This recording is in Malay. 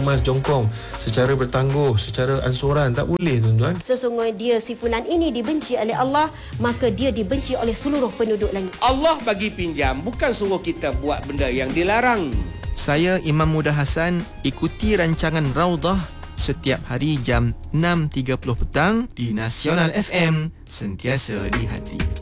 mengemas jongkong secara bertangguh, secara ansuran. Tak boleh, tuan-tuan. Sesungguhnya dia, si fulan ini dibenci oleh Allah, maka dia dibenci oleh seluruh penduduk langit. Allah bagi pinjam, bukan suruh kita buat benda yang dilarang. Saya Imam Muda Hassan, ikuti rancangan Raudah setiap hari jam 6.30 petang di Nasional FM, sentiasa di hati.